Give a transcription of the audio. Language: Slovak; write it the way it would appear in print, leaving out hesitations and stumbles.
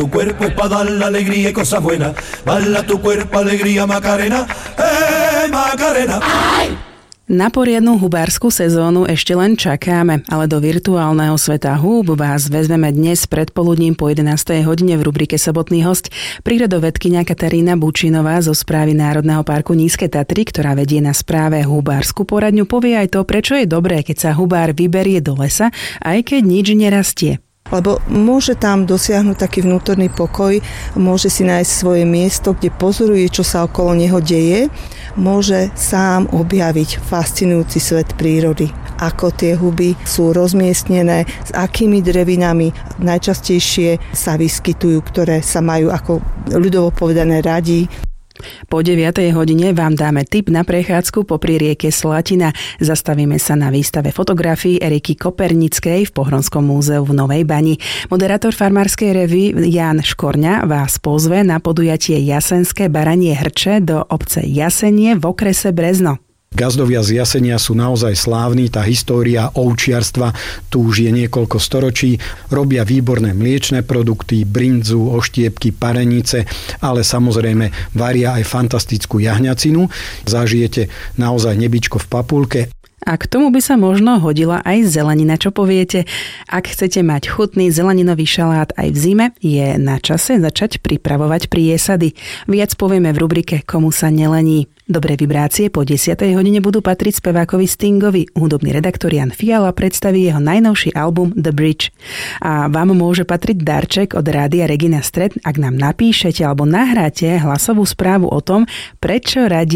Tu cuerpo es para dar la alegría y cosas buenas. Baila tu cuerpo, alegría, Macarena. Macarena. Na poriadnu hubárskú sezónu ešte len čakáme, ale do virtuálneho sveta húb vás vezmeme dnes predpoludním po 11. hodine v rubrike Sobotný hosť. Prírodovedkyňa Katarína Bučinová zo Správy Národného parku Nízke Tatry, ktorá vedie na správe hubársku poradňu, povie aj to, prečo je dobré, keď sa hubár vyberie do lesa, aj keď nič nerastie. Lebo môže tam dosiahnuť taký vnútorný pokoj, môže si nájsť svoje miesto, kde pozoruje, čo sa okolo neho deje, môže sám objaviť fascinujúci svet prírody. Ako tie huby sú rozmiestnené, s akými drevinami najčastejšie sa vyskytujú, ktoré sa majú, ako ľudovo povedané, radi. Po 9. hodine vám dáme tip na prechádzku popri rieke Slatina. Zastavíme sa na výstave fotografií Eriky Kopernickej v Pohronskom múzeu v Novej Bani. Moderátor farmárskej revue Ján Škorňa vás pozve na podujatie Jasenské baranie hrče do obce Jasenie v okrese Brezno. Gazdovia z Jasenia sú naozaj slávni, tá história ovčiarstva tu už je niekoľko storočí. Robia výborné mliečne produkty, brindzu, oštiepky, parenice, ale samozrejme varia aj fantastickú jahňacinu. Zažijete naozaj nebičko v papulke. A k tomu by sa možno hodila aj zelenina, čo poviete? Ak chcete mať chutný zeleninový šalát aj v zime, je na čase začať pripravovať prijesady. Viac povieme v rubrike Komu sa nelení. Dobré vibrácie po 10. hodine budú patriť spevákovi Stingovi. Hudobný redaktor Jan Fiala predstaví jeho najnovší album The Bridge. A vám môže patriť darček od Rádia Regina Stret, ak nám napíšete alebo nahráte hlasovú správu o tom, prečo radi